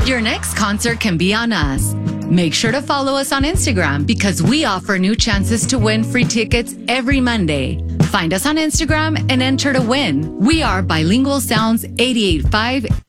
Your next concert can be on us. Make sure to follow us on Instagram because we offer new chances to win free tickets every Monday. Find us on Instagram and enter to win. We are Bilingual Sounds 88.5